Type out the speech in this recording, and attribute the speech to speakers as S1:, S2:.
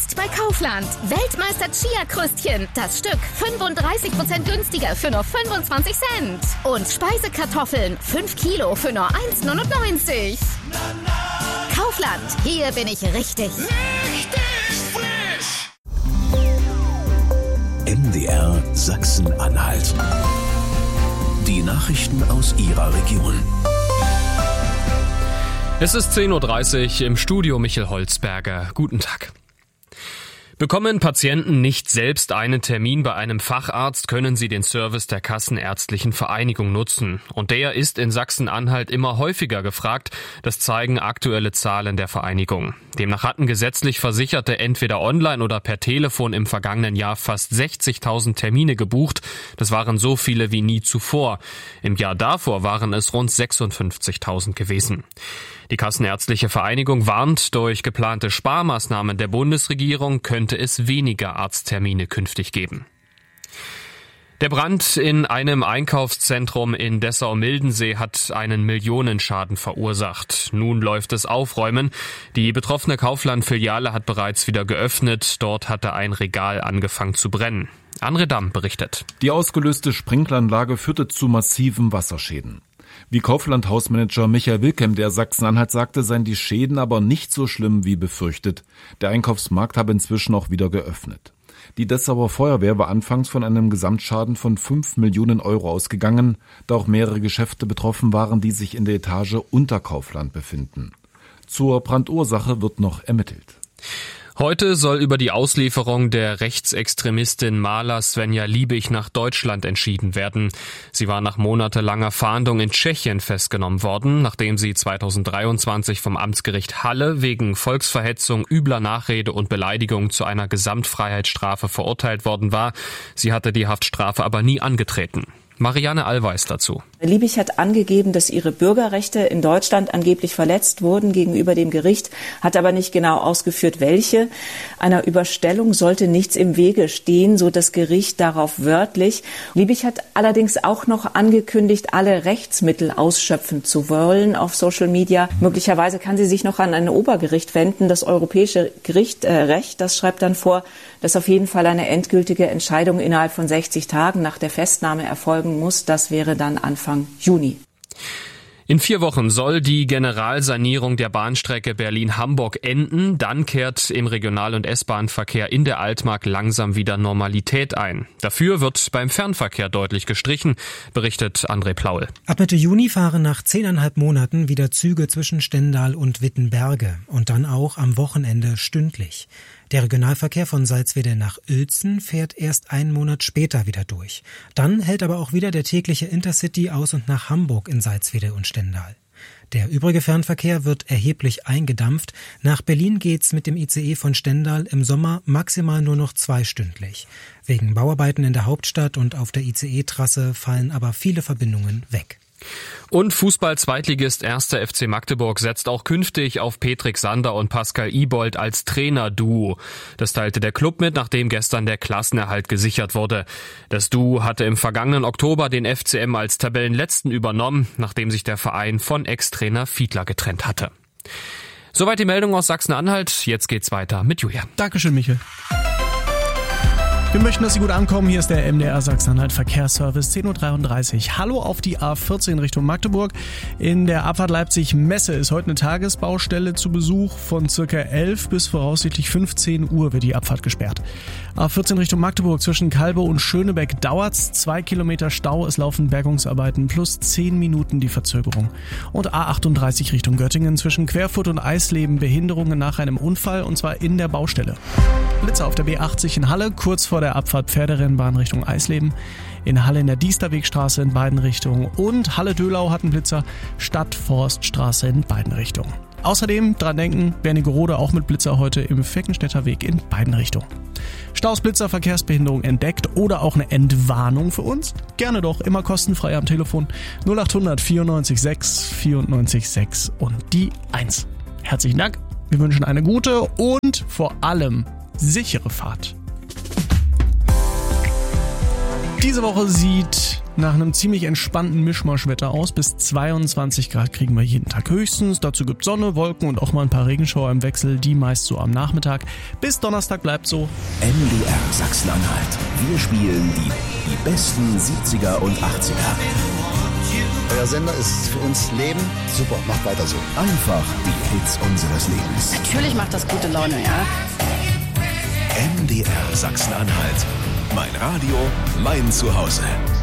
S1: Jetzt bei Kaufland. Weltmeister Chia-Krüstchen. Das Stück 35% günstiger für nur 25 Cent. Und Speisekartoffeln 5 Kilo für nur 1,99. Kaufland. Hier bin ich richtig.
S2: Richtig frisch.
S3: MDR Sachsen-Anhalt. Die Nachrichten aus Ihrer Region.
S4: Es ist 10.30 Uhr im Studio Michael Holzberger. Guten Tag. Bekommen Patienten nicht selbst einen Termin bei einem Facharzt, können sie den Service der Kassenärztlichen Vereinigung nutzen. Und der ist in Sachsen-Anhalt immer häufiger gefragt. Das zeigen aktuelle Zahlen der Vereinigung. Demnach hatten gesetzlich Versicherte entweder online oder per Telefon im vergangenen Jahr fast 60.000 Termine gebucht. Das waren so viele wie nie zuvor. Im Jahr davor waren es rund 56.000 gewesen. Die Kassenärztliche Vereinigung warnt, durch geplante Sparmaßnahmen der Bundesregierung könnte es weniger Arzttermine künftig geben. Der Brand in einem Einkaufszentrum in Dessau-Mildensee hat einen Millionenschaden verursacht. Nun läuft es Aufräumen. Die betroffene Kaufland-Filiale hat bereits wieder geöffnet. Dort hatte ein Regal angefangen zu brennen. André Damm berichtet.
S5: Die ausgelöste Sprinkleranlage führte zu massiven Wasserschäden. Wie Kaufland-Hausmanager Michael Wilkem der Sachsen-Anhalt sagte, seien die Schäden aber nicht so schlimm wie befürchtet. Der Einkaufsmarkt habe inzwischen auch wieder geöffnet. Die Dessauer Feuerwehr war anfangs von einem Gesamtschaden von 5 Millionen Euro ausgegangen, da auch mehrere Geschäfte betroffen waren, die sich in der Etage unter Kaufland befinden. Zur Brandursache wird noch ermittelt.
S4: Heute soll über die Auslieferung der Rechtsextremistin Mala Svenja Liebig nach Deutschland entschieden werden. Sie war nach monatelanger Fahndung in Tschechien festgenommen worden, nachdem sie 2023 vom Amtsgericht Halle wegen Volksverhetzung, übler Nachrede und Beleidigung zu einer Gesamtfreiheitsstrafe verurteilt worden war. Sie hatte die Haftstrafe aber nie angetreten. Marianne Allweis dazu.
S6: Liebig hat angegeben, dass ihre Bürgerrechte in Deutschland angeblich verletzt wurden gegenüber dem Gericht, hat aber nicht genau ausgeführt, welche. Einer Überstellung sollte nichts im Wege stehen, so das Gericht darauf wörtlich. Liebig hat allerdings auch noch angekündigt, alle Rechtsmittel ausschöpfen zu wollen auf Social Media. Möglicherweise kann sie sich noch an ein Obergericht wenden. Das Europäische Recht, das schreibt dann vor, dass auf jeden Fall eine endgültige Entscheidung innerhalb von 60 Tagen nach der Festnahme erfolgen muss. Das wäre dann Anfang Juni.
S4: In 4 Wochen soll die Generalsanierung der Bahnstrecke Berlin-Hamburg enden. Dann kehrt im Regional- und S-Bahn-Verkehr in der Altmark langsam wieder Normalität ein. Dafür wird beim Fernverkehr deutlich gestrichen, berichtet André Plaul.
S7: Ab Mitte Juni fahren nach 10,5 Monaten wieder Züge zwischen Stendal und Wittenberge und dann auch am Wochenende stündlich. Der Regionalverkehr von Salzwedel nach Uelzen fährt erst einen Monat später wieder durch. Dann hält aber auch wieder der tägliche Intercity aus und nach Hamburg in Salzwedel und Stendal. Der übrige Fernverkehr wird erheblich eingedampft. Nach Berlin geht's mit dem ICE von Stendal im Sommer maximal nur noch 2-stündlich. Wegen Bauarbeiten in der Hauptstadt und auf der ICE-Trasse fallen aber viele Verbindungen weg.
S4: Und Fußball-Zweitligist 1. FC Magdeburg setzt auch künftig auf Petrik Sander und Pascal Ibold als Trainerduo. Das teilte der Club mit, nachdem gestern der Klassenerhalt gesichert wurde. Das Duo hatte im vergangenen Oktober den FCM als Tabellenletzten übernommen, nachdem sich der Verein von Ex-Trainer Fiedler getrennt hatte. Soweit die Meldung aus Sachsen-Anhalt. Jetzt geht's weiter mit Julian.
S8: Dankeschön, Michael. Wir möchten, dass Sie gut ankommen. Hier ist der MDR Sachsen-Anhalt Verkehrsservice 10.33 Uhr. Hallo auf die A14 Richtung Magdeburg. In der Abfahrt Leipzig-Messe ist heute eine Tagesbaustelle zu Besuch. Von circa 11 bis voraussichtlich 15 Uhr wird die Abfahrt gesperrt. A14 Richtung Magdeburg zwischen Kalbe und Schönebeck dauert's 2 Kilometer Stau. Es laufen Bergungsarbeiten plus 10 Minuten die Verzögerung. Und A38 Richtung Göttingen zwischen Querfurt und Eisleben Behinderungen nach einem Unfall und zwar in der Baustelle. Blitzer auf der B80 in Halle, kurz vor der Abfahrt Pferderennbahn Richtung Eisleben. In Halle in der Diesterwegstraße in beiden Richtungen. Und Halle-Dölau hat einen Blitzer, Stadtforststraße in beiden Richtungen. Außerdem dran denken, Wernigerode auch mit Blitzer heute im Feckenstädter Weg in beiden Richtungen. Staus, Blitzer, Verkehrsbehinderung entdeckt oder auch eine Entwarnung für uns? Gerne doch, immer kostenfrei am Telefon 0800 94 6 94 6 und die 1. Herzlichen Dank, wir wünschen eine gute und vor allem sichere Fahrt. Diese Woche sieht nach einem ziemlich entspannten Mischmaschwetter aus. Bis 22 Grad kriegen wir jeden Tag höchstens. Dazu gibt Sonne, Wolken und auch mal ein paar Regenschauer im Wechsel, die meist so am Nachmittag. Bis Donnerstag bleibt so.
S3: MDR Sachsen-Anhalt. Wir spielen die besten 70er und 80er.
S9: Euer Sender ist für uns Leben. Super, macht weiter so.
S3: Einfach die Hits unseres Lebens.
S10: Natürlich macht das gute Laune, ja.
S3: MDR Sachsen-Anhalt. Mein Radio, mein Zuhause.